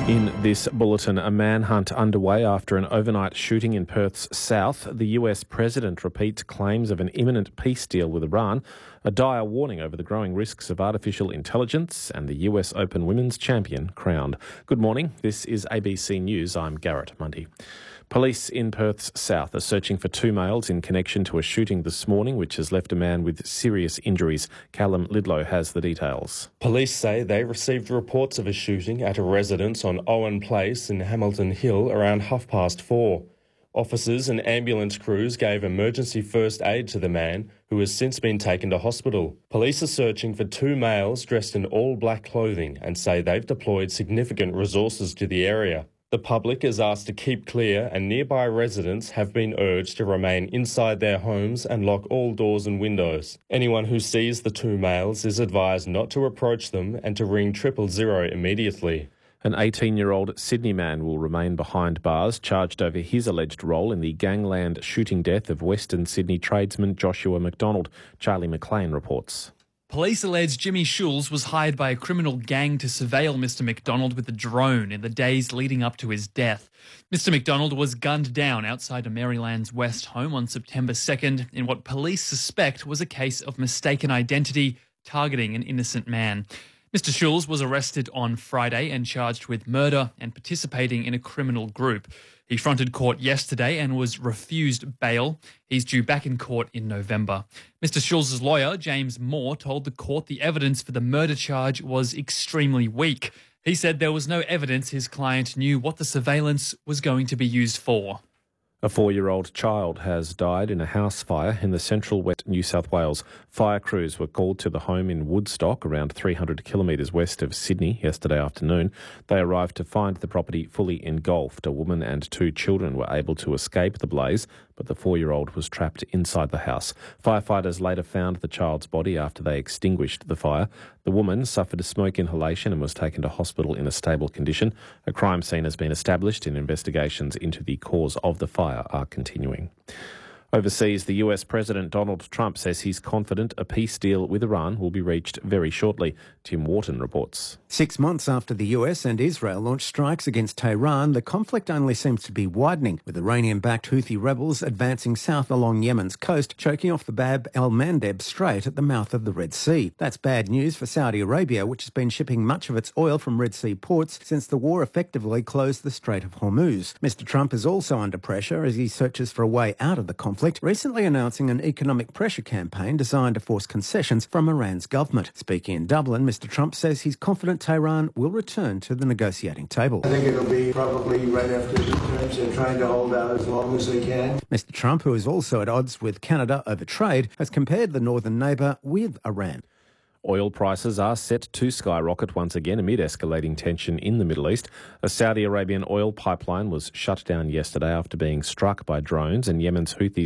In this bulletin, a manhunt underway after an overnight shooting in Perth's south. The US president repeats claims of an imminent peace deal with Iran, a dire warning over the growing risks of artificial intelligence, and the US Open Women's Champion crowned. Good morning, this is ABC News. I'm Garrett Mundy. Police in Perth's south are searching for two males in connection to a shooting this morning which has left a man with serious injuries. Callum Lidlow has the details. Police say they received reports of a shooting at a residence on Owen Place in Hamilton Hill around 4:30. Officers and ambulance crews gave emergency first aid to the man, who has since been taken to hospital. Police are searching for two males dressed in all black clothing and say they've deployed significant resources to the area. The public is asked to keep clear, and nearby residents have been urged to remain inside their homes and lock all doors and windows. Anyone who sees the two males is advised not to approach them and to ring 000 immediately. An 18-year-old Sydney man will remain behind bars, charged over his alleged role in the gangland shooting death of Western Sydney tradesman Joshua McDonald. Charlie McLean reports. Police allege Jimmy Schulz was hired by a criminal gang to surveil Mr. McDonald with a drone in the days leading up to his death. Mr. McDonald was gunned down outside a Maryland's West home on September 2nd in what police suspect was a case of mistaken identity targeting an innocent man. Mr. Schulz was arrested on Friday and charged with murder and participating in a criminal group. He fronted court yesterday and was refused bail. He's due back in court in November. Mr. Schulz's lawyer, James Moore, told the court the evidence for the murder charge was extremely weak. He said there was no evidence his client knew what the surveillance was going to be used for. A 4-year-old child has died in a house fire in the central west New South Wales. Fire crews were called to the home in Woodstock, around 300 kilometres west of Sydney, yesterday afternoon. They arrived to find the property fully engulfed. A woman and two children were able to escape the blaze, but the 4-year-old was trapped inside the house. Firefighters later found the child's body after they extinguished the fire. The woman suffered a smoke inhalation and was taken to hospital in a stable condition. A crime scene has been established and investigations into the cause of the fire are continuing. Overseas, the US President Donald Trump says he's confident a peace deal with Iran will be reached very shortly. Tim Wharton reports. 6 months after the US and Israel launched strikes against Tehran, the conflict only seems to be widening, with Iranian-backed Houthi rebels advancing south along Yemen's coast, choking off the Bab el-Mandeb Strait at the mouth of the Red Sea. That's bad news for Saudi Arabia, which has been shipping much of its oil from Red Sea ports since the war effectively closed the Strait of Hormuz. Mr. Trump is also under pressure as he searches for a way out of the conflict, recently announcing an economic pressure campaign designed to force concessions from Iran's government. Speaking in Dublin, Mr. Trump says he's confident Tehran will return to the negotiating table. I think it'll be probably right after the terms. They're trying to hold out as long as they can. Mr. Trump, who is also at odds with Canada over trade, has compared the northern neighbour with Iran. Oil prices are set to skyrocket once again amid escalating tension in the Middle East. A Saudi Arabian oil pipeline was shut down yesterday after being struck by drones, and Yemen's Houthis